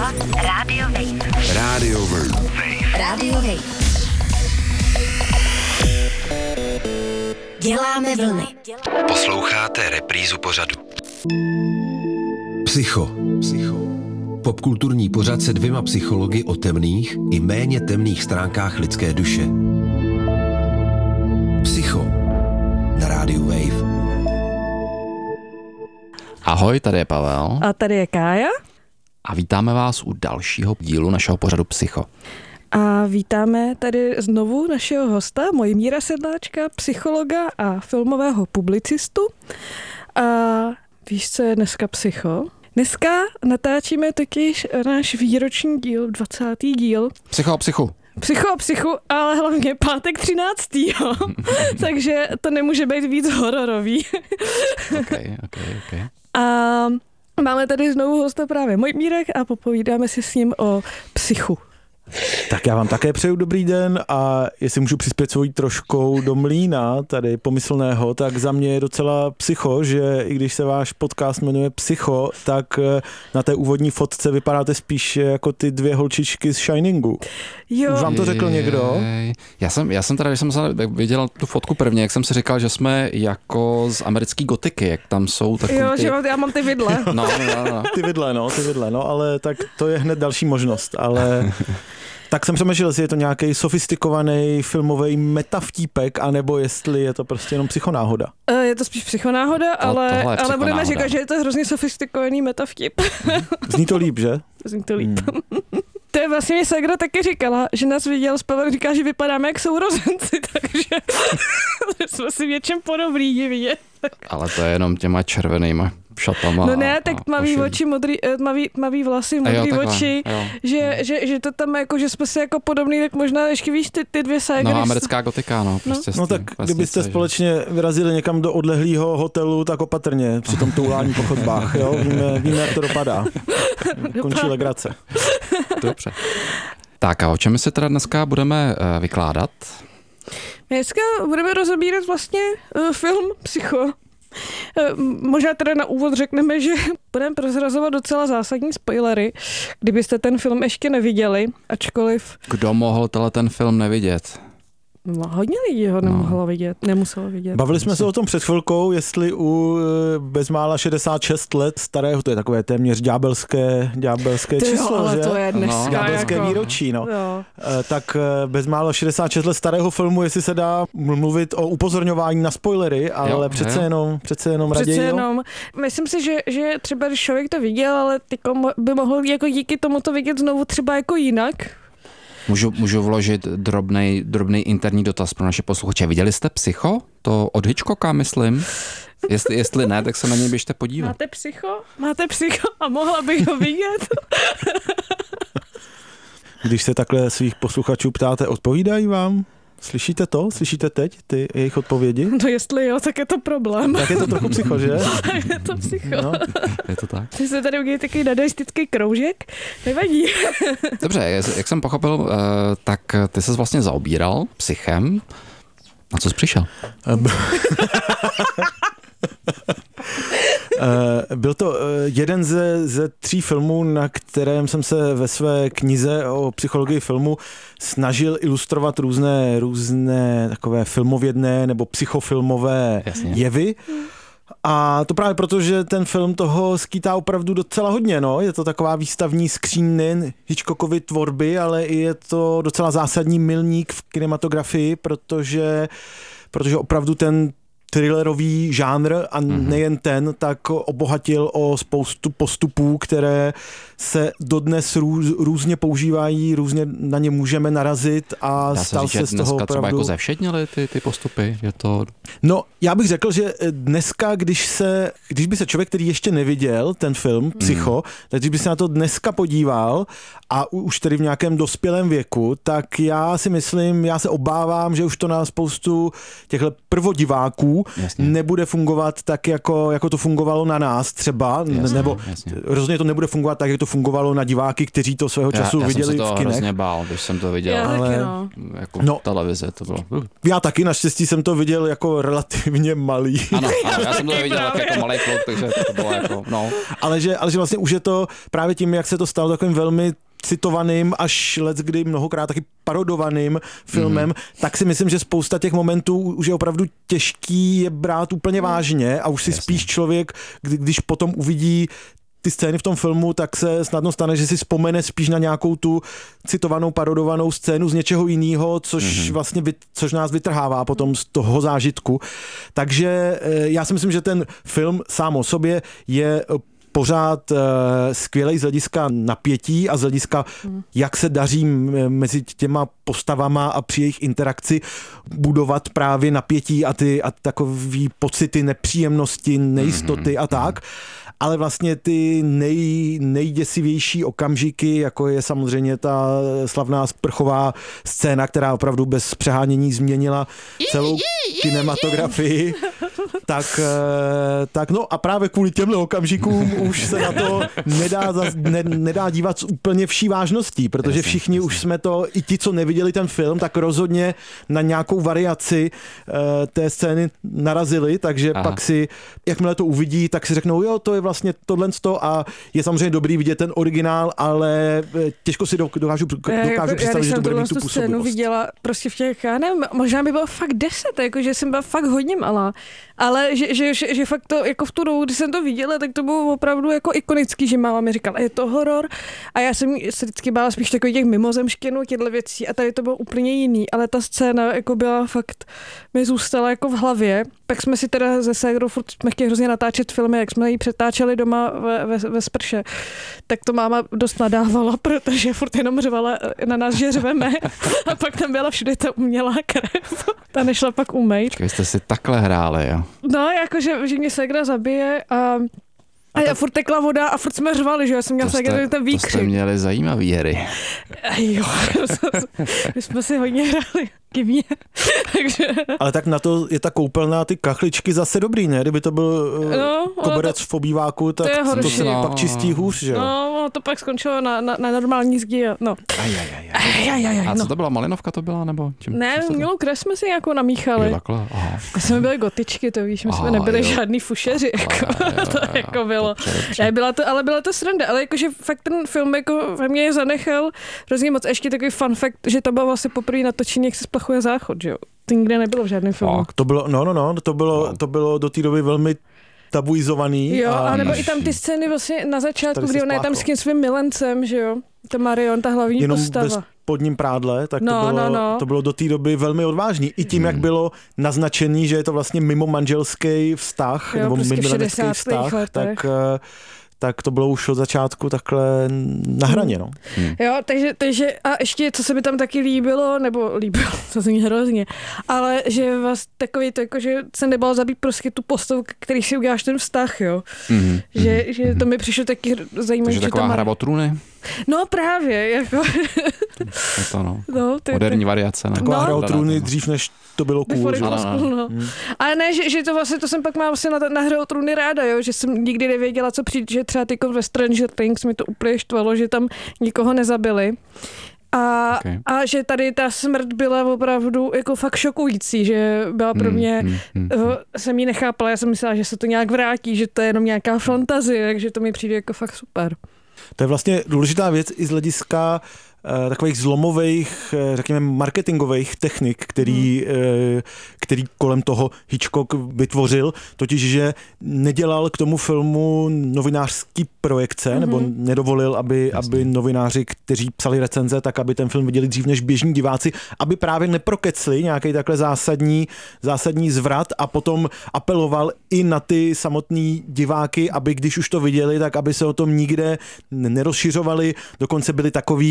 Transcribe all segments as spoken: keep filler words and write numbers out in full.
Poslouchávat Radio Wave. Radio Wave. Radio Wave. Děláme vlny. Posloucháte reprízu pořadu. Psycho. Psycho. Popkulturní pořad se dvěma psychologi o temných i méně temných stránkách lidské duše. Psycho na Radio Wave. Ahoj, tady je Pavel. A tady je Kája. A vítáme vás u dalšího dílu našeho pořadu Psycho. A vítáme tady znovu našeho hosta, Mojmíra Sedláčka, psychologa a filmového publicistu. A víš, co je dneska psycho? Dneska natáčíme totiž náš výroční díl, dvacátý díl. Psycho a psychu. Psycho a psychu, ale hlavně pátek třináctého Takže to nemůže být víc hororový. okay, okay, okay. A máme tady znovu hosta právě Mojmírek a popovídáme si s ním o psychu. Tak já vám také přeju dobrý den a jestli můžu přispět svojí troškou do mlýna tady pomyslného, tak za mě je docela psycho, že i když se váš podcast jmenuje Psycho, tak na té úvodní fotce vypadáte spíš jako ty dvě holčičky z Shiningu. Jo. Už vám to řekl někdo? Já jsem, já jsem teda, když jsem viděl tu fotku prvně, jak jsem si říkal, že jsme jako z americké gotiky, jak tam jsou takový Jo, ty... že já mám ty vidle. No, no, no. Ty vidle, no, ty vidle, no, ale tak to je hned další možnost, ale... Tak jsem přemýšlel, jestli je to nějaký sofistikovaný filmový metavtípek, anebo jestli je to prostě jenom psychonáhoda. Je to spíš psychonáhoda, ale, ale budeme říkat, že je to hrozně sofistikovaný metavtip. Zní to líp, že? Zní to líp. Hmm. To je vlastně mě Sagra taky říkala, že nás viděl s Pavlem, říká, že vypadáme jak sourozenci, takže jsme si většem podobný divně. Ale to je jenom těma červenýma šatama. No ne, tak tmavý oči, modrý, tmavý, tmavý vlasy, modrý jo, oči, že, že, že to tam jako, že jsme se jako podobný, tak možná ještě víš ty, ty dvě Sagry. No, americká gotika, no. Prostě no, no tak vesnice, kdybyste že... společně vyrazili někam do odlehlého hotelu, tak opatrně při tom toulání po chodbách, jo? Víme, víme, jak to dopadá. Končí legrace. Dobře. Tak a o čem si teda dneska budeme uh, vykládat? Dneska budeme rozebírat vlastně uh, film Psycho. Uh, možná teda na úvod řekneme, že budeme prozrazovat docela zásadní spoilery, kdybyste ten film ještě neviděli, ačkoliv... Kdo mohl tenhle ten film nevidět? No, hodně lidí ho nemohlo no. vidět, nemuselo vidět. Bavili jsme se o tom před chvilkou, jestli u bezmála šedesát šest let starého, to je takové téměř ďábelské, ďábelské číslo, ale že? to je dneska no. Ďábelské jako... výročí, no. no. Tak bezmála šedesát šest let starého filmu, jestli se dá mluvit o upozorňování na spoilery, ale jo, přece, jo. Jenom, přece jenom přece raději. Jenom. Myslím si, že, že třeba když člověk to viděl, ale by mohl jako díky tomu to vidět znovu třeba jako jinak. Můžu, můžu vložit drobnej, drobnej interní dotaz pro naše posluchače. Viděli jste Psycho? To od Hitchcocka, myslím. Jestli, jestli ne, tak se na něj běžte podívat. Máte Psycho? Máte Psycho a mohla bych ho vidět? Když se takhle svých posluchačů ptáte, odpovídají vám? Slyšíte to? Slyšíte teď ty jejich odpovědi? No jestli jo, tak je to problém. Tak je to trochu psycho, že? Je to psycho. No, je to tak. Ty se tady udělali takový dadaistický kroužek, nevadí. Dobře, jak jsem pochopil, tak ty ses vlastně zaobíral psychem. Na co jsi přišel? Byl to jeden ze, ze tří filmů, na kterém jsem se ve své knize o psychologii filmu snažil ilustrovat různé, různé takové filmovědné nebo psychofilmové Jasně. jevy. A to právě proto, že ten film toho skýtá opravdu docela hodně. No. Je to taková výstavní skříň nejen Hitchcockovy tvorby, ale i je to docela zásadní milník v kinematografii, protože, protože opravdu ten thrillerový žánr a nejen ten, tak obohatil o spoustu postupů, které se dodnes růz, různě používají, různě na ně můžeme narazit a Dá stal se, se z toho opravdu... třeba jako zevšednily ty, ty postupy? Je to... No, já bych řekl, že dneska, když se, když by se člověk, který ještě neviděl ten film Psycho, mm. tak když by se na to dneska podíval a už tedy v nějakém dospělém věku, tak já si myslím, já se obávám, že už to na spoustu těchto prvodiváků diváků, jasně. nebude fungovat tak, jako, jako to fungovalo na nás třeba, Jasně, nebo jasně. rozhodně to nebude fungovat tak, jak to fungovalo na diváky, kteří to svého času já, já viděli jsem se v toho kinech. hrozně bál, když jsem to viděl. Já ale- taky, no. Jako No. televize to bylo. Uh. Já taky, naštěstí jsem to viděl jako relativně malý. Ano, ano, já jsem to taky viděl tak právě. jako malý kluk, takže to bylo jako, no. ale, že, ale že vlastně už je to právě tím, jak se to stalo takovým velmi citovaným až leckdy mnohokrát taky parodovaným filmem, mm-hmm. tak si myslím, že spousta těch momentů už je opravdu těžký je brát úplně vážně a už si Jasně. spíš člověk, kdy, když potom uvidí ty scény v tom filmu, tak se snadno stane, že si vzpomene spíš na nějakou tu citovanou, parodovanou scénu z něčeho jiného, což mm-hmm. vlastně vy, což nás vytrhává potom z toho zážitku. Takže já si myslím, že ten film sám o sobě je pořád uh, skvělej z hlediska napětí a z hlediska, hmm. jak se daří mezi těma postavama a při jejich interakci budovat právě napětí a ty a takový pocity nepříjemnosti, nejistoty hmm. a tak. Ale vlastně ty nej, nejděsivější okamžiky, jako je samozřejmě ta slavná sprchová scéna, která opravdu bez přehánění změnila celou kinematografii, tak, tak no a právě kvůli těmhle okamžikům už se na to nedá, ne, nedá dívat s úplně vší vážností, protože všichni už jsme to, i ti, co neviděli ten film, tak rozhodně na nějakou variaci té scény narazili, takže Aha. pak si, jakmile to uvidí, tak si řeknou, jo, to je vlastně tohle a je samozřejmě dobrý vidět ten originál, ale těžko si dokážu, dokážu já, představit, já, že to bude já, mít tu tu scénu působivost. viděla prostě v těch, já nevím, možná by bylo fakt deset, jako, že jsem byla fakt hodně malá, ale že, že, že, že fakt to, jako v tu dobu, kdy jsem to viděla, tak to bylo opravdu jako ikonický, že máma mi říkala, je to horor a já jsem se vždycky bála spíš takových těch mimozemštěnů, těchto věcí a tady to bylo úplně jiný, ale ta scéna jako byla fakt, mi zůstala jako v hlavě. Pak jsme si teda ze ségrou furt jsme chtěli hrozně natáčet filmy, jak jsme ji přetáčeli doma ve, ve, ve sprše, tak to máma dost nadávala, protože furt jenom řvala na nás, že řveme a pak tam byla všude ta umělá krev. Ta nešla pak umýt. Vy jste si takhle hráli, jo? No, jakože, že mě ségra zabije a a já furt tekla voda a furt jsme řvali, že já jsem měla ségra ten výkřik. To jste měli zajímavý hry. Jo, my jsme si hodně hráli. Kivně. Takže... Ale tak na to je ta koupelna, ty kachličky zase dobrý, ne? Kdyby to byl no, koberec to, v obýváku, tak to, to, to se no, pak čistí hůř, že jo? No, to pak skončilo na, na, na normální zdi. No. Aj, aj, aj, aj. Aj, aj, aj, A co no. to byla? Malinovka to byla? Nebo čím, ne, mělou krev jsme si nějakou namíchali. Takhle, aha. My jsme byli gotičky, to víš, my jsme Aha, nebyli jo. žádný fušeři, jako, jo, jo, to jo, jako bylo. dobře, dobře. Ne, byla to, ale byla to sranda, ale jakože fakt ten film jako ve mně zanechal hrozně moc. Ještě takový fun fact, že to bylo vlastně poprvé natočení, jak se splachuje záchod, že jo. To nikde nebylo v žádném filmu. To bylo, no, no, no, to bylo, to bylo do té doby velmi tabuizovaný. Jo, a, a nebo i tam ty scény vlastně na začátku, kdy ona je tam s tím svým milencem, že jo. To Marion, ta hlavní jenom postava. bez spodním prádle, tak No, to, bylo, no, no. to bylo do té doby velmi odvážný. I tím, Hmm. jak bylo naznačený, že je to vlastně mimo manželský vztah, Jo, nebo prostě v mimilenecký šedesátých vztah, letech. tak, eh, tak to bylo už od začátku takhle na hraně. No. Jo, takže, takže a ještě, co se mi tam taky líbilo, nebo líbilo, to zní hrozně, ale že vás takový to, jako, že se nebál zabít prostě tu postavu, který si uděláš ten vztah, jo. Mm-hmm. Že, že to mi přišlo taky zajímavé. Takže taková tam... hra o trůny? No právě, jako. Je to no. no ty, Moderní variace, ne? Taková No. hra o trůny dřív, než to bylo cool. Before Že? it was Ano, cool, no. Hmm. Ale ne, že, že to vlastně, to jsem pak mám vlastně na, na hru o trůny ráda, jo, že jsem nikdy nevěděla, co přijde, že třeba tyko ve Stranger Things mi to úplně štvalo, že tam nikoho nezabili. A, Okay. a že tady ta smrt byla opravdu jako fakt šokující, že byla pro mě, mm, mm, uh, jsem ji nechápala, já jsem myslela, že se to nějak vrátí, že to je jenom nějaká fantazie, takže to mi přijde jako fakt super. To je vlastně důležitá věc i z hlediska uh, takových zlomových, uh, řekněme, marketingových technik, který, hmm. uh, který kolem toho Hitchcock vytvořil, totiž, že nedělal k tomu filmu novinářský projekce, hmm. nebo nedovolil, aby, aby novináři, kteří psali recenze, tak aby ten film viděli dřív než běžní diváci, aby právě neprokecli nějaký takhle zásadní, zásadní zvrat a potom apeloval i na ty samotný diváky, aby když už to viděli, tak aby se o tom nikde nerozšiřovali, dokonce byli takový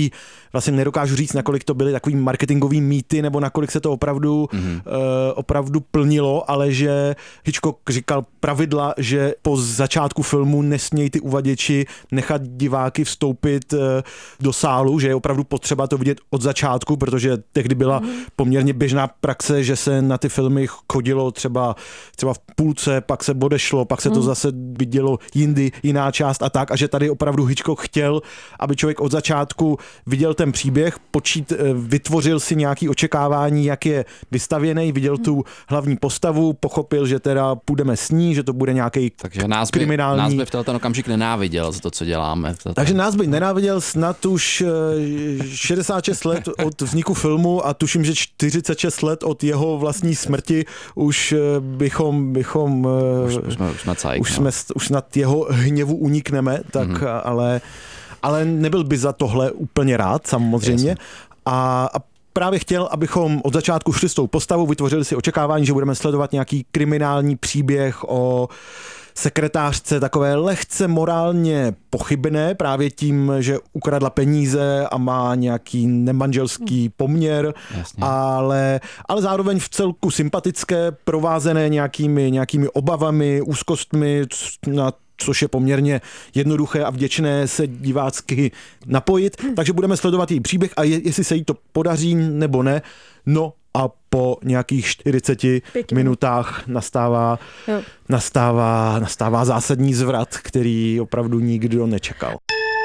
vlastně nedokážu říct, nakolik to byly takový marketingový mýty, nebo nakolik se to opravdu, mm-hmm. uh, opravdu plnilo, ale že Hitchcock říkal pravidla, že po začátku filmu nesmějí ty uvaděči nechat diváky vstoupit uh, do sálu, že je opravdu potřeba to vidět od začátku, protože tehdy byla mm-hmm. poměrně běžná praxe, že se na ty filmy chodilo třeba, třeba v půlce, pak se odešlo, pak se to mm. zase vidělo jindy, jiná část a tak, a že tady opravdu Hitchcock chtěl, aby člověk od začátku viděl ten příběh, počít, vytvořil si nějaké očekávání, jak je vystavěný, viděl tu hlavní postavu, pochopil, že teda půjdeme s ní, že to bude nějaký Takže nás by, kriminální... nás by v ten okamžik nenáviděl za to, co děláme. Takže nás by nenáviděl snad už šedesát šest let od vzniku filmu a tuším, že čtyřicet šest let od jeho vlastní smrti už bychom, bychom už, už jsme, už jsme, cajk, už, no. jsme už snad jeho hněvu unikneme, tak mm-hmm. ale, ale nebyl by za tohle úplně rád, samozřejmě. A, a právě chtěl, abychom od začátku šli s tou postavou, vytvořili si očekávání, že budeme sledovat nějaký kriminální příběh o sekretářce, takové lehce morálně pochybné, právě tím, že ukradla peníze a má nějaký nemanželský poměr, ale, ale zároveň v celku sympatické, provázené nějakými, nějakými obavami, úzkostmi, na což je poměrně jednoduché a vděčné se divácky napojit. Takže budeme sledovat její příběh a je, jestli se jí to podaří nebo ne, no a po nějakých čtyřiceti minutách nastává, nastává, nastává zásadní zvrat, který opravdu nikdo nečekal.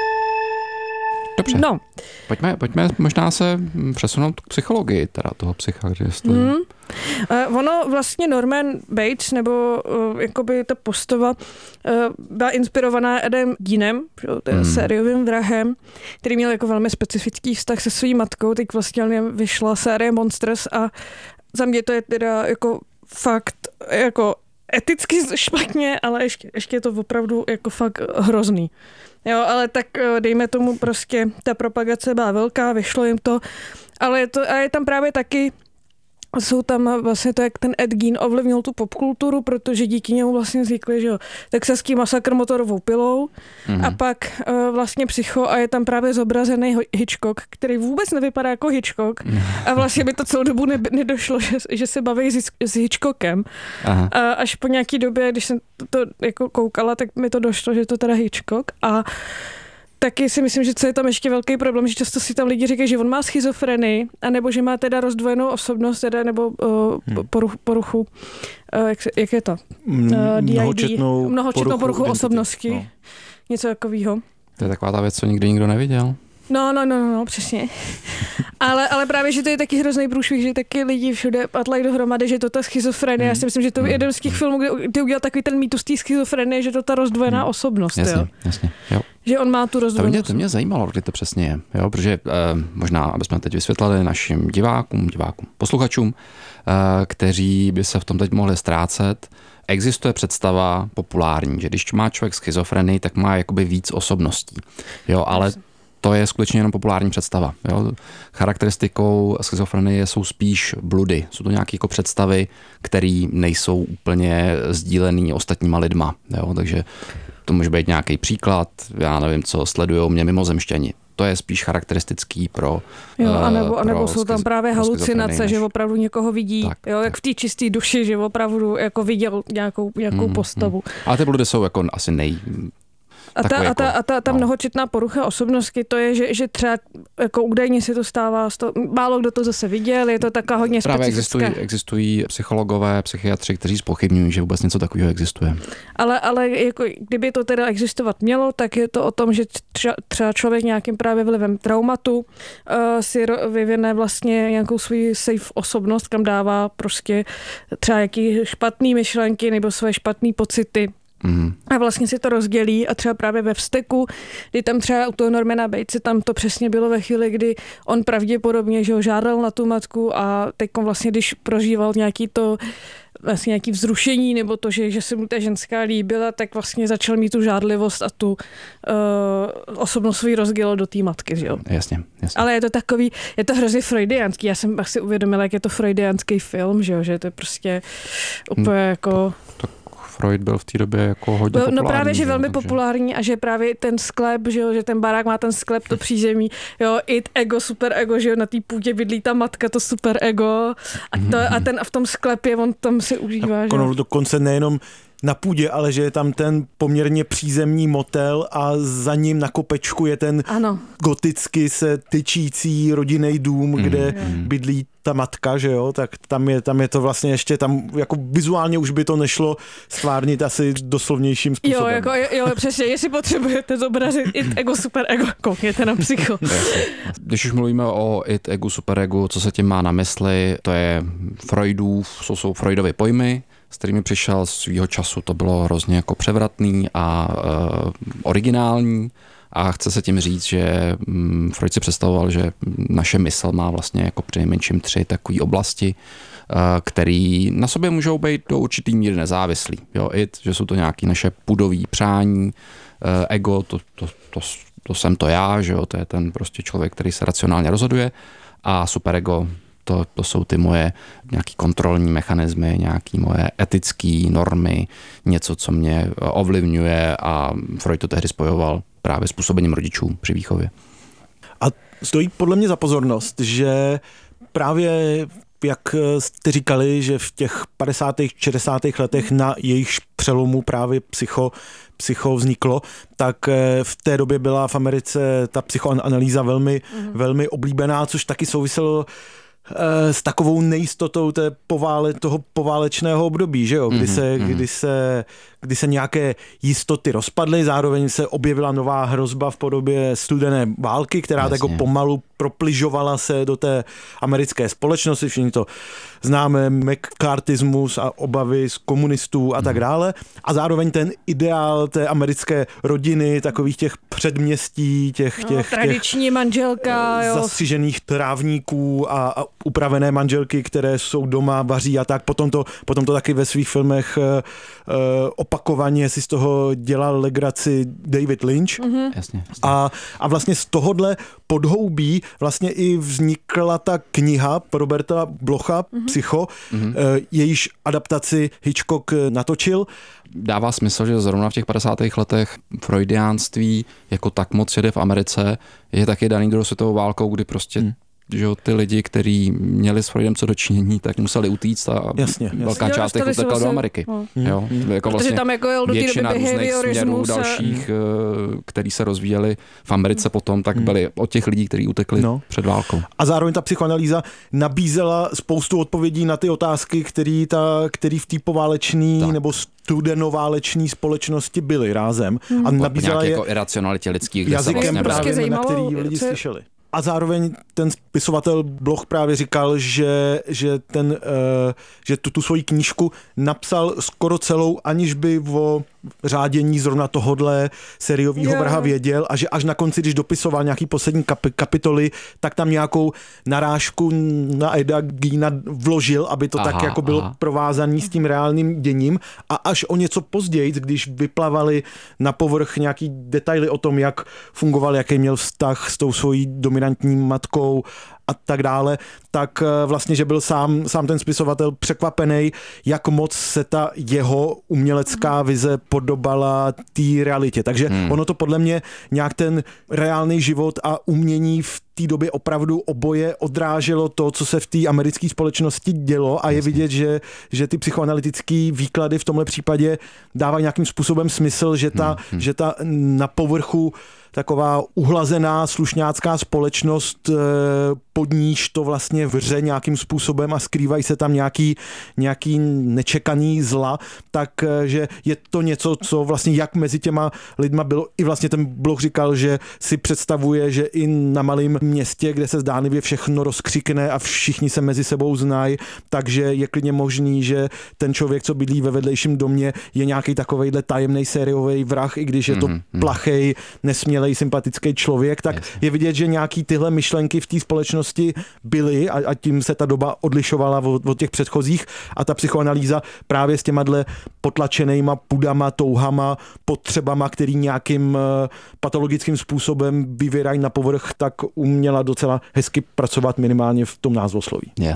Dobře. No. Pojďme, pojďme možná se přesunout k psychologii teda toho psycha, jestli... Mm. Uh, ono vlastně Norman Bates, nebo uh, jakoby ta postava uh, byla inspirovaná Edem Geenem, mm. sériovým vrahem, který měl jako velmi specifický vztah se svou matkou, teď vlastně vyšla série Monsters a za mě to je teda jako fakt jako eticky špatně, ale ještě, ještě je to opravdu jako fakt hrozný. Jo, ale tak dejme tomu prostě, ta propagace byla velká, vyšlo jim to, ale je, to, a je tam právě taky, jsou tam vlastně to, jak ten Ed Gein ovlivnil tu popkulturu, protože díky němu vlastně vznikly, že jo, texaský masakr motorovou pilou mm-hmm. a pak uh, vlastně Psycho a je tam právě zobrazený Hitchcock, který vůbec nevypadá jako Hitchcock a vlastně by to celou dobu ne, nedošlo, že, že se baví s, s Hitchcockem. Aha. A až po nějaký době, když jsem to, to jako koukala, tak mi to došlo, že je to teda Hitchcock a taky si myslím, že co je tam ještě velký problém, že často si tam lidi říkají, že on má schizofrenii, anebo že má teda rozdvojenou osobnost, teda, nebo uh, poruch, poruchu, uh, jak, jak je to? Uh, D I D, mnohočetnou, mnohočetnou poruchu, poruchu osobnosti, no. Něco takového. To je taková ta věc, co nikdy nikdo neviděl. No, no, no, no, no přesně. ale, ale právě, že to je taky hrozný průšvih, že taky lidi všude patlají dohromady, že to ta schizofrenie. Mm. Já si myslím, že to je jeden z těch filmů, kde ty udělal takový ten mýtus té schizofrenie, že to ta rozdvojená mm. osobnost. Jasně, jo. jasně, jo. Že on má tu rozdvojenou to mě, to mě zajímalo, kdy to přesně je. Jo? Protože eh, možná, abychom teď vysvětlili našim divákům, divákům, posluchačům, eh, kteří by se v tom teď mohli ztrácet, existuje představa populární, že když má člověk schizofrenii, tak má jakoby víc osobností. Jo, ale to je skutečně jenom populární představa. Jo. Charakteristikou schizofrenie jsou spíš bludy. Jsou to nějaké jako představy, které nejsou úplně sdílený ostatníma lidma. Jo. Takže to může být nějaký příklad, já nevím, co sledujou mě mimozemšťani. To je spíš charakteristický pro jo, anebo, anebo jsou tam právě halucinace, že opravdu někoho vidí, tak, jo, jak v té čisté duši, že opravdu jako viděl nějakou, nějakou mm, postavu. Mm. Ale ty bludy jsou jako asi nej... A ta, jako, a ta, a ta, ta no. mnohočetná porucha osobnosti, to je, že, že třeba jako údajně se to stává, to, málo kdo to zase viděl, je to taková hodně Právě specifická. Existují, existují psychologové, psychiatři, kteří zpochybňují, že vůbec něco takového existuje. Ale, ale jako, kdyby to teda existovat mělo, tak je to o tom, že třeba, třeba člověk nějakým právě vlivem traumatu uh, si vyvine vlastně nějakou svůj safe osobnost, kam dává prostě třeba jaký špatný myšlenky nebo své špatný pocity. Mm. A vlastně si to rozdělí a třeba právě ve Vzteku, kdy tam třeba u toho Normana Batese, tam to přesně bylo ve chvíli, kdy on pravděpodobně, že ho žádal na tu matku a teď vlastně, když prožíval nějaký to vlastně nějaký vzrušení nebo to, že, že se mu ta ženská líbila, tak vlastně začal mít tu žádlivost a tu uh, osobnost svůj rozdělil do té matky, že jo. Jasně, jasně. Ale je to takový, je to hrozně freudiánský. Já jsem asi uvědomila, jak je to freudiánský film, že jo, že to je prostě úplně jako... To, to Freud byl v té době jako hodně no, populární. No právě, že jo, velmi takže... populární a že právě ten sklep, že, jo, že ten barák má ten sklep, to přízemí, jo, it, ego, super ego, že jo, na té půdě bydlí ta matka, to super ego a, to, a ten a v tom sklepě on tam si užívá, že jo. Dokonce nejenom na půdě, ale že je tam ten poměrně přízemní motel a za ním na kopečku je ten ano. goticky se tyčící rodinný dům, mm, kde mm. bydlí ta matka, že jo, tak tam je, tam je to vlastně ještě, tam jako vizuálně už by to nešlo stvárnit asi doslovnějším způsobem. Jo, jako, jo, přesně, jestli potřebujete zobrazit it, ego, super ego, koukněte na Psycho. Když už mluvíme o it, ego, super ego, co se tím má na mysli, to je Freudův, jsou, jsou Freudovy pojmy, s kterými přišel svýho času, to bylo hrozně jako převratný a uh, originální a chce se tím říct, že um, Freud si představoval, že naše mysl má vlastně jako přinejmenším tři takové oblasti, uh, které na sobě můžou být do určitý míry nezávislý. Jo, it, že jsou to nějaké naše pudový přání, uh, ego, to, to, to, to jsem to já, že jo, to je ten prostě člověk, který se racionálně rozhoduje a superego, To, to jsou ty moje nějaký kontrolní mechanismy, nějaký moje etické normy, něco, co mě ovlivňuje a Freud to tehdy spojoval právě s působením rodičů při výchově. A stojí podle mě za pozornost, že právě jak jste říkali, že v těch padesátých, šedesátých letech na jejich přelomu právě psycho, psycho vzniklo, tak v té době byla v Americe ta psychoanalýza velmi, mm. velmi oblíbená, což taky souviselo s takovou nejistotou té povále, toho poválečného období, že jo? Kdy, mm-hmm. se, kdy, se, kdy se nějaké jistoty rozpadly, zároveň se objevila nová hrozba v podobě studené války, která tak pomalu propližovala se do té americké společnosti, všichni to známe, McCarthyismus a obavy z komunistů a tak dále. A zároveň ten ideál té americké rodiny, takových těch předměstí, těch, těch, no, tradiční těch manželka, jo. zastřižených trávníků a, a upravené manželky, které jsou doma, vaří a tak. Potom to, potom to taky ve svých filmech uh, opakovaně si z toho dělal legraci David Lynch. Mm-hmm. Jasně, jasně. A, a vlastně z tohodle podhoubí vlastně i vznikla ta kniha Roberta Blocha, mm-hmm. Psycho, mm-hmm. jejíž adaptaci Hitchcock natočil. Dává smysl, že zrovna v těch padesátých letech freudiánství jako tak moc jede v Americe, je taky daný druhou světovou válkou, kdy prostě mm. že ty lidi, kteří měli s Freudem co dočinění, tak museli utíct a jasně, velká jasně. část jich utekla do Ameriky. No. Jo, jako vlastně tam jako jel do většina různých směrů dalších, mm. který se rozvíjeli v Americe mm. potom, tak byli od těch lidí, kteří utekli no. před válkou. A zároveň ta psychoanalýza nabízela spoustu odpovědí na ty otázky, který, ta, který v té poválečné nebo studenováleční společnosti byly rázem. Mm. A nabízela je jako iracionalitě lidských jazykem právě, na který lidi co... slyšeli. A zároveň ten spisovatel Bloch právě říkal, že, že, ten, uh, že tu, tu svoji knížku napsal skoro celou, aniž by o řádění zrovna tohodle sériového vrha věděl a že až na konci, když dopisoval nějaký poslední kap- kapitoly, tak tam nějakou narážku na Eda Geina vložil, aby to aha, tak jako bylo aha. provázaný s tím reálným děním a až o něco později, když vyplavaly na povrch nějaký detaily o tom, jak fungoval, jaký měl vztah s tou svojí dominantní matkou a tak dále, tak vlastně, že byl sám, sám ten spisovatel překvapený, jak moc se ta jeho umělecká vize podobala té realitě. Takže hmm. ono to podle mě nějak ten reálný život a umění v té době opravdu oboje odráželo to, co se v té americké společnosti dělo a je vidět, že, že ty psychoanalytické výklady v tomhle případě dávají nějakým způsobem smysl, že ta, hmm. že ta na povrchu taková uhlazená slušňácká společnost, pod níž to vlastně vře nějakým způsobem a skrývají se tam nějaký, nějaký nečekaný zla, takže je to něco, co vlastně jak mezi těma lidma bylo. I vlastně ten Bloch říkal, že si představuje, že i na malém městě, kde se zdánlivě všechno rozkřikne a všichni se mezi sebou znají, takže je klidně možný, že ten člověk, co bydlí ve vedlejším domě, je nějaký takovejhle tajemný sériový vrah, i když je to mm-hmm. plachej, nesmělej, sympatický člověk, tak je vidět, že nějaký tyhle myšlenky v té společnosti byly a, a tím se ta doba odlišovala od, od těch předchozích a ta psychoanalýza právě s těma dle potlačenýma pudama, touhama, potřebama, který nějakým uh, patologickým způsobem vyvírají na povrch, tak uměla docela hezky pracovat minimálně v tom názvosloví. Jasně.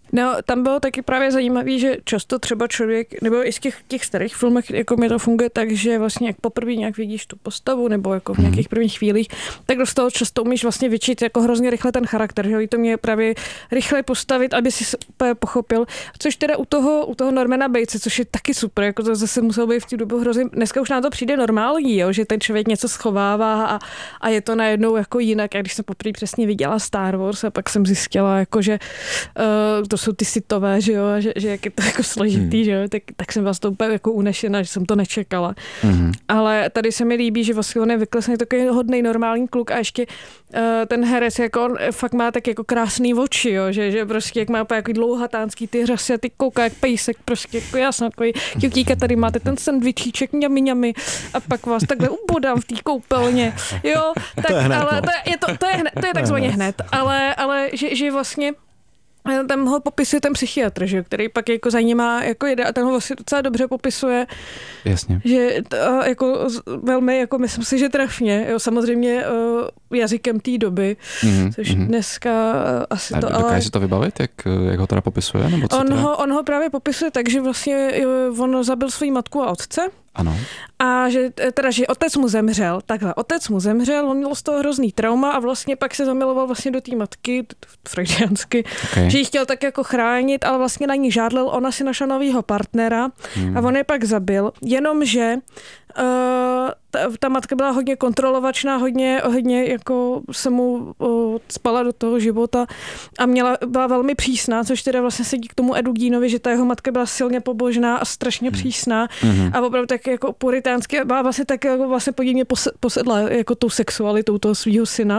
No, tam bylo taky právě zajímavé, že často třeba člověk, nebo i z těch, těch starých filmech, jako mi to funguje tak, že vlastně jak poprvé nějak vidíš tu postavu, nebo jako v nějakých prvních chvílích, tak z toho často umíš vlastně vyčít jako hrozně rychle ten charakter, že to mě právě rychle postavit, aby si úplně pochopil, což teda u toho, u toho Normana Batese, což je taky super, jako to zase muselo být v té době hrozně, dneska už nám to přijde normální, jo, že ten člověk něco schovává a, a je to najednou jako jinak, a když jsem poprvé přesně viděla Star Wars a pak jsem zjistila, jako, že uh, to jsou ty sitové, že jo, a že, že jak je to jako složitý, hmm. že jo, tak, tak jsem vás to úplně jako unešena, že jsem to nečekala. Hmm. Ale tady se mi líbí, že vlastně on je vyklesný takový hodnej normální kluk a ještě uh, ten herec, jako on fakt má tak jako krásný oči, jo, že, že prostě jak má úplně jako dlouhatánský ty řasy a ty kouká jak pejsek, prostě jako jasný, takový cutíka, tady máte ten sandvičíček, mňami, mňami a pak vás takhle ubodám v té koupelně, jo, tak, to je hned, ale no. to je, je to, to je hned, to je takzvaně hned, ale, ale že, že vlastně tam ho popisuje ten psychiatr, že, který pak jako za ním jako jede a ten ho vlastně docela dobře popisuje. Jasně. Že jako velmi, jako myslím si, že trefně, jo, samozřejmě jazykem té doby, mm-hmm. což dneska asi a to, dokáže ale... si to vybavit, jak, jak ho teda popisuje? Nebo co on, teda? ho, on ho právě popisuje tak, že vlastně on zabil svou matku a otce. Ano. A že, teda, že otec mu zemřel, takhle, otec mu zemřel, on měl z toho hrozný trauma a vlastně pak se zamiloval vlastně do té matky, freudiansky, okay. že ji chtěl tak jako chránit, ale vlastně na ní žádlil, ona si našla novýho partnera hmm. a on je pak zabil, jenomže uh, ta, ta matka byla hodně kontrolovačná, hodně, hodně jako se mu uh, spala do toho života a měla, byla velmi přísná, což teda vlastně sedí k tomu Edu Geenovi, že ta jeho matka byla silně pobožná a strašně hmm. přísná hmm. a opravdu tak jako puritánsky, byla vlastně tak jako vlastně podivně posedla jako tou sexualitou toho svého syna.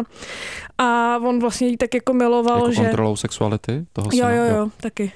A on vlastně jí tak jako miloval, jako že... kontrolou sexuality toho syna? Jo, jo, jo, taky.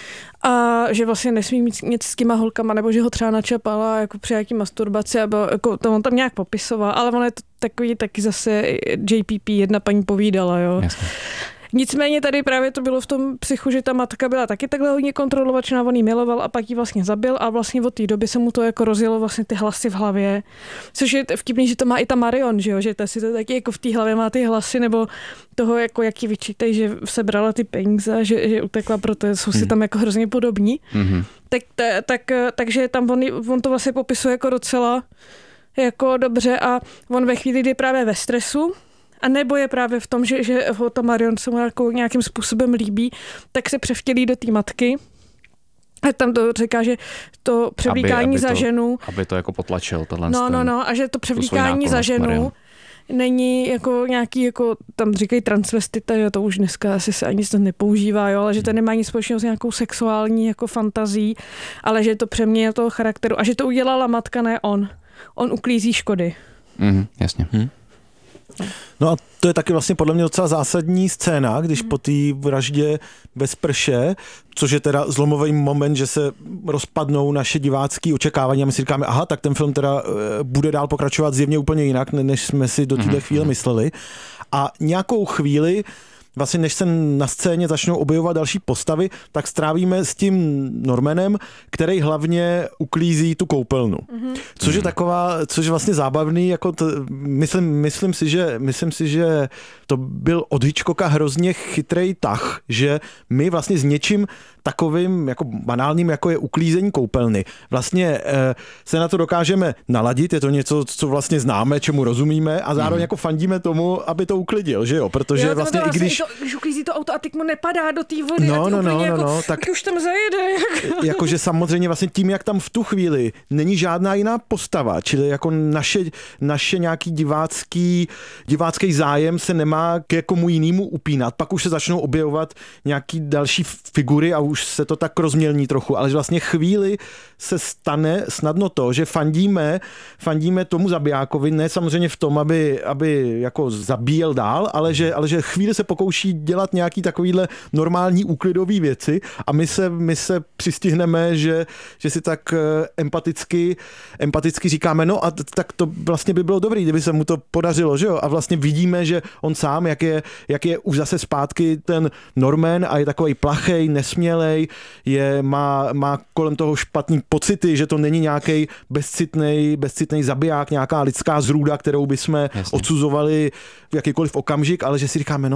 A že vlastně nesmí mít nic s těma holkama, nebo že ho třeba načapala jako při jaký masturbaci, nebo jako to on tam nějak popisoval, ale on je to takový taky zase J P P, jedna paní povídala, jo. Jasně. Nicméně tady právě to bylo v tom psychu, že ta matka byla taky takhle hodně kontrolovačná, on jí miloval a pak ji vlastně zabil a vlastně od té doby se mu to jako rozjelo vlastně ty hlasy v hlavě, což je vtipný, že to má i ta Marion, že jo, že ta si to taky jako v té hlavě má ty hlasy nebo toho, jako jak ji vyčítají, že sebrala ty peníze, že, že utekla, protože jsou si hmm. tam jako hrozně podobní. Hmm. Tak, tak, takže tam on, on to vlastně popisuje jako docela jako dobře a on ve chvíli, kdy je právě ve stresu, a nebo je právě v tom, že, že ho ta Marion se mu jako nějakým způsobem líbí, tak se převtělí do té matky. A tam to říká, že to převlíkání aby, aby za to, ženu... Aby to jako potlačil, tohle. No, no, no, a že to převlíkání za ženu Marion. Není jako nějaký, jako tam říkají transvestita, že to už dneska asi se ani to nepoužívá, jo, ale že to nemá nic společného s nějakou sexuální jako fantazí, ale že to přeměnilo toho charakteru a že to udělala matka, ne on. On uklízí škody. Mm, jasně. Hm. No a to je taky vlastně podle mě docela zásadní scéna, když po té vraždě ve sprše, což je teda zlomový moment, že se rozpadnou naše divácké očekávání a my si říkáme, aha, tak ten film teda bude dál pokračovat zjevně úplně jinak, než jsme si do téhle chvíle mysleli. A nějakou chvíli vlastně než se na scéně začnou objevovat další postavy, tak strávíme s tím Normanem, který hlavně uklízí tu koupelnu. Mm-hmm. Což je taková, což je vlastně zábavný, jako to, myslím, myslím, si, že, myslím si, že to byl od Hitchcocka hrozně chytrej tah, že my vlastně s něčím takovým jako banálním, jako je uklízení koupelny. Vlastně e, se na to dokážeme naladit, je to něco, co vlastně známe, čemu rozumíme a zároveň mm. jako fandíme tomu, aby to uklidil, že jo? Protože jo, vlastně, vlastně i když... To, když uklízí to auto a teď mu nepadá do té vody no, a ty no, úplně no, jako, no, tak už tam zajede. Jako. Jakože samozřejmě vlastně tím, jak tam v tu chvíli není žádná jiná postava, čili jako naše, naše nějaký divácký, divácký zájem se nemá k komu jinému upínat, pak už se začnou objevovat nějaký další figury a už se to tak rozmělní trochu, ale vlastně chvíli se stane snadno to, že fandíme, fandíme tomu zabijákovi, ne samozřejmě v tom, aby, aby jako zabíjel dál, ale že, ale že chvíli se pokouší dělat nějaký takovýhle normální úklidový věci a my se, my se přistihneme, že, že si tak empaticky, empaticky říkáme, no a tak to vlastně by bylo dobrý, kdyby se mu to podařilo, že jo? A vlastně vidíme, že on sám, jak je, jak je už zase zpátky ten Norman a je takovej plachej, nesmělej, je, má, má kolem toho špatný pocity, že to není nějaký bezcitnej, bezcitnej zabiják, nějaká lidská zrůda, kterou bychom Jasně. odsuzovali v jakýkoliv okamžik, ale že si říkáme, no tak snad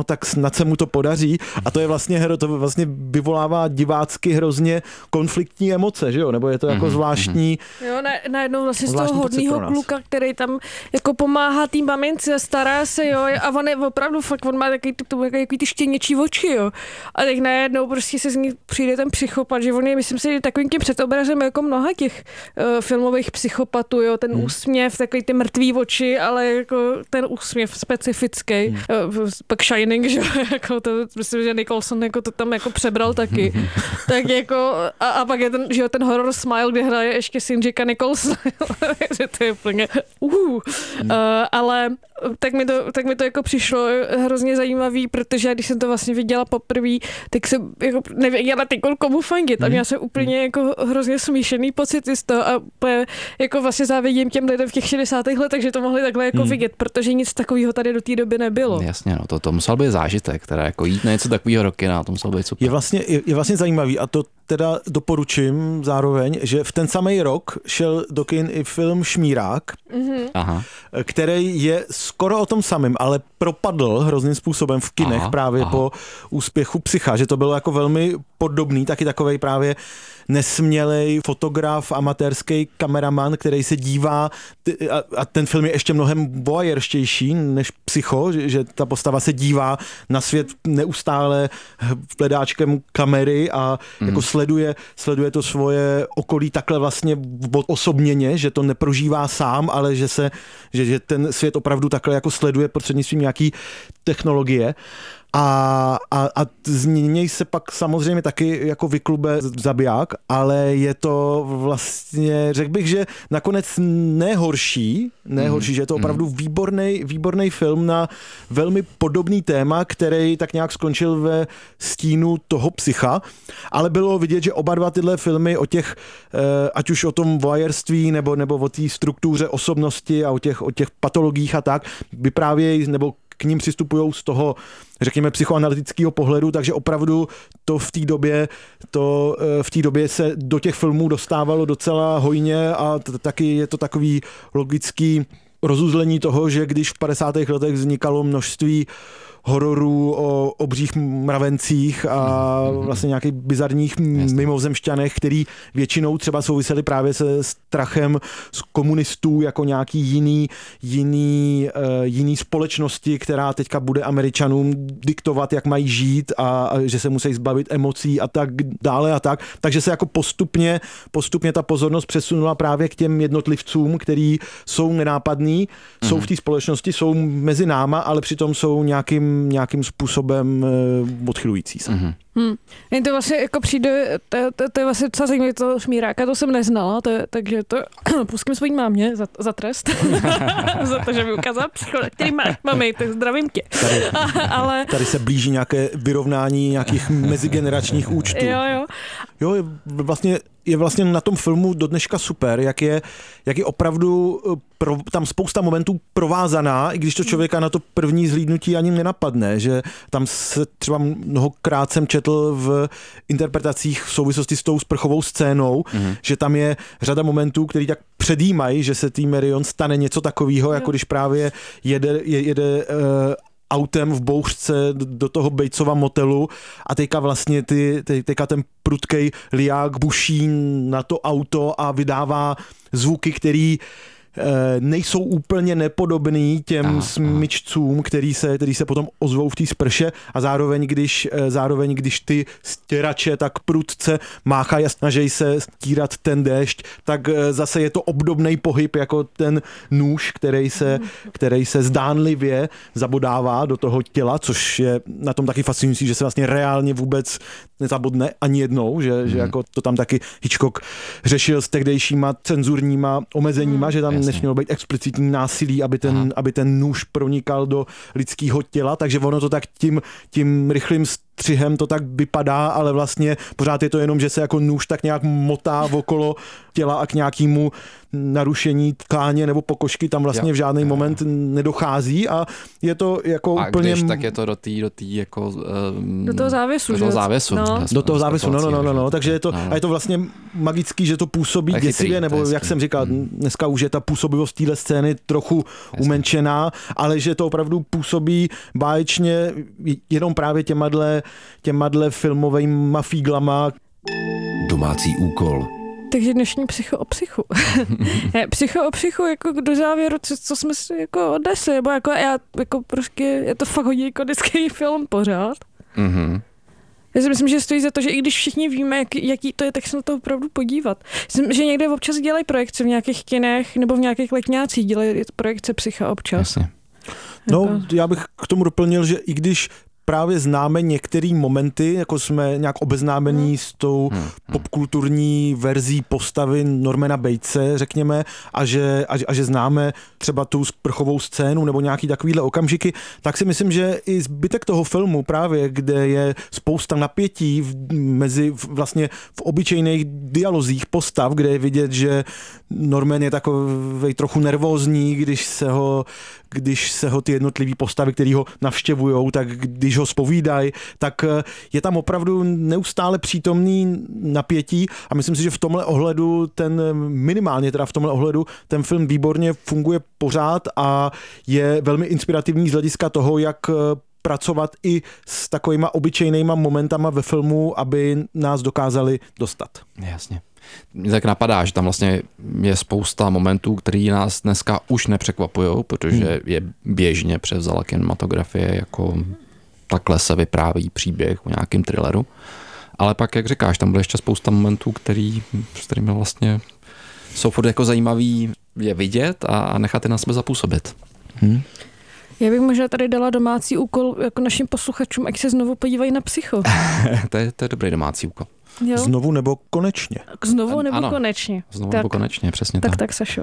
snad se mu to podaří a to je vlastně hero, to vlastně vyvolává divácky hrozně konfliktní emoce, že jo, nebo je to jako mm-hmm. zvláštní. Jo, na, najednou vlastně z toho hodného kluka, který tam jako pomáhá tým mamince, stará se, jo, a on je opravdu fakt, on má takový, takový ty štěněčí oči, jo, a tak najednou prostě se z ní přijde ten psychopat, že on je, myslím si, takovým tím předobrazem jako mnoha těch uh, filmových psychopatů, jo, ten hmm. úsměv, takový ty mrtvý oči, ale jako ten úsměv specifický. Hmm. Uh, pak Shining, že jako to, myslím, že Nicholson jako to tam jako přebral taky. Tak jako, a, a pak je ten, že jo, ten horror smile, kde hraje ještě syn Jacka Nicholsona, že to je úplně uh, uh, ale tak mi, to, tak mi to jako přišlo hrozně zajímavý, protože když jsem to vlastně viděla poprvé, tak jsem jako nevěděla ty komu fandit a měla jsem úplně jako hrozně smíšený pocity z toho a jako vlastně závidím těm lidem v těch šedesátých letech, že to mohli takhle jako hmm. vidět, protože nic takového tady do té doby nebylo. Jasně, no to, to musel být zážitek, teda jako jít na něco takového do kina, to musel být super. Je vlastně, je, je vlastně zajímavý a to teda doporučím zároveň, že v ten samý rok šel do kin i film Šmírák, mm-hmm. Aha. který je skoro o tom samém, ale propadl hrozným způsobem v kinech aha, právě aha. po úspěchu Psycha, že to bylo jako velmi podobný, taky takovej právě nesmělej fotograf, amatérský kameraman, který se dívá a ten film je ještě mnohem voyeurštější než Psycho, že, že ta postava se dívá na svět neustále hledáčkem kamery a mm. jako sleduje, sleduje to svoje okolí takhle vlastně osobněně, že to neprožívá sám, ale že se, že, že ten svět opravdu takhle jako sleduje prostřednictvím nějaký technologie. A, a, a z něj se pak samozřejmě taky jako vyklube zabiják, ale je to vlastně, řekl bych, že nakonec nehorší, nehorší, mm. že je to opravdu výborný, výborný film na velmi podobný téma, který tak nějak skončil ve stínu toho Psycha, ale bylo vidět, že oba dva tyhle filmy o těch, ať už o tom voyeurství nebo, nebo o té struktuře osobnosti a o těch, o těch patologiích a tak, vyprávějí nebo k ním přistupují z toho, řekněme, psychoanalytického pohledu, takže opravdu to v té době, to v té době se do těch filmů dostávalo docela hojně a t- taky je to takový logický rozuzlení toho, že když v padesátých letech vznikalo množství hororů o obřích mravencích a vlastně nějakých bizarních mimozemšťanech, který většinou třeba souviseli právě se strachem z komunistů jako nějaký jiný, jiný, uh, jiný společnosti, která teďka bude Američanům diktovat, jak mají žít a, a že se musí zbavit emocí a tak dále a tak. Takže se jako postupně, postupně ta pozornost přesunula právě k těm jednotlivcům, který jsou nenápadní, mm-hmm. jsou v té společnosti, jsou mezi náma, ale přitom jsou nějakým nějakým způsobem uh, odchylující se. Mm-hmm. Hmm. Jen to vlastně jako přijde, to, to, to je vlastně docela zajímavé, to Šmíráka, to jsem neznala, to, takže to pustím svojí mámě za, za trest, za to, že mi ukázala psychologa, který má, mami, tak zdravím tě. Tady, ale... tady se blíží nějaké vyrovnání nějakých mezigeneračních účtů. Jo, jo. Jo, je vlastně, je vlastně na tom filmu do dneška super, jak je, jak je opravdu pro, tam spousta momentů provázaná, i když to člověka na to první zhlídnutí ani nenapadne, že tam se třeba mnohokrát jsem četl v interpretacích v souvislosti s tou sprchovou scénou, mm-hmm. že tam je řada momentů, který tak předjímají, že se tý Marion stane něco takového, jako když právě jede, jede uh, autem v bouřce do toho Batesova motelu a teďka vlastně ty, teďka ten prudkej liák buší na to auto a vydává zvuky, který nejsou úplně nepodobný těm aha, smyčcům, který se, který se potom ozvou v té sprše a zároveň když, zároveň, když ty stěrače tak prudce máchají a snaží se stírat ten déšť, tak zase je to obdobný pohyb jako ten nůž, který se, který se zdánlivě zabodává do toho těla, což je na tom taky fascinující, že se vlastně reálně vůbec nezabodne ani jednou, že, hmm. že jako to tam taky Hitchcock řešil s tehdejšíma cenzurníma omezeníma, hmm. že tam Jasně. nesmělo být explicitní násilí, aby ten, aby ten nůž pronikal do lidského těla, takže ono to tak tím, tím rychlým střihem to tak vypadá, ale vlastně pořád je to jenom, že se jako nůž tak nějak motá okolo těla a k nějakému narušení tkáně nebo pokožky tam vlastně jo, v žádný jo. moment nedochází a je to jako a úplně... když, tak je to do té do tý jako... Um, Do toho závěsu, Do že toho jo? závěsu. No. Do toho závěsu, no, no, no, no, no, takže je to, no. a je to vlastně magický, že to působí To je chytrý, děsivě, to nebo je jak hezký. jsem říkal, Hmm. dneska už je ta působivost téhle scény trochu umenšená, ale že to opravdu působí báječně jenom právě těmadle, těmadle filmovejma fíglama. Domácí úkol. Takže dnešní psycho o psychu. Ne, psycho o psychu, jako do závěru, co, co jsme si jako odnesli, nebo jako já, jako prostě, je to fakt hodně ikonický film pořád. Mhm. Já si myslím, že stojí za to, že i když všichni víme, jak, jaký to je, tak se na to opravdu podívat. Myslím, že někde občas dělají projekce v nějakých kinech nebo v nějakých letňácích, dělají projekce psycha občas. Jasně. No, Jako- já bych k tomu doplnil, že i když právě známe některé momenty, jako jsme nějak obeznámení Hmm. s tou Hmm. popkulturní verzí postavy Normana Batese, řekněme, a že, a, a že známe třeba tu sprchovou scénu nebo nějaký takovýhle okamžiky, tak si myslím, že i zbytek toho filmu právě, kde je spousta napětí v, mezi v, vlastně v obyčejných dialozích postav, kde je vidět, že Norman je takovej trochu nervózní, když se ho, když se ho ty jednotlivý postavy, který ho navštěvujou, tak když ho zpovídají, tak je tam opravdu neustále přítomný napětí a myslím si, že v tomhle ohledu ten, minimálně teda v tomhle ohledu, ten film výborně funguje pořád a je velmi inspirativní z hlediska toho, jak pracovat i s takovýma obyčejnýma momentama ve filmu, aby nás dokázali dostat. Jasně. Mě tak napadá, že tam vlastně je spousta momentů, který nás dneska už nepřekvapujou, protože hmm. je běžně převzala kinematografie, jako takhle se vypráví příběh o nějakém thrilleru. Ale pak, jak říkáš, tam bude ještě spousta momentů, který, s kterými vlastně jsou furt jako zajímavý je vidět a nechat je na sebe zapůsobit. Hmm. Já bych možná tady dala domácí úkol jako našim posluchačům, ať se znovu podívají na psycho. to, je, to je dobrý domácí úkol. Jo? Znovu nebo konečně? Znovu nebo Ano. konečně? Znovu tak, nebo konečně, přesně tak. tak. Tak, Sašo.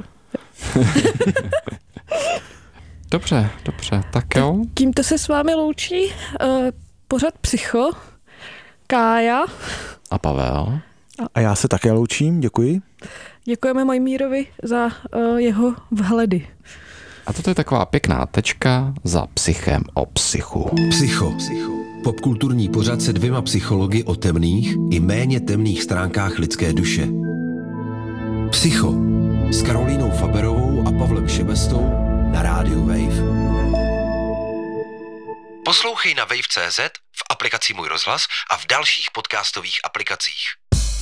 Dobře, dobře, tak jo. Tímto se s vámi loučí uh, pořad Psycho, Kája. A Pavel. A já se také loučím, děkuji. Děkujeme Mojmírovi za uh, jeho vhledy. A toto je taková pěkná tečka za psychem o psychu. Psycho. Popkulturní pořad se dvěma psychologi o temných i méně temných stránkách lidské duše. Psycho s Karolínou Faberovou a Pavlem Šebestou na rádiu Wave. Poslouchej na wave tečka cé zet, v aplikaci Můj rozhlas a v dalších podcastových aplikacích.